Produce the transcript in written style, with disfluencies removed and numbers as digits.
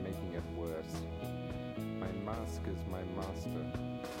making it worse. My mask is my master.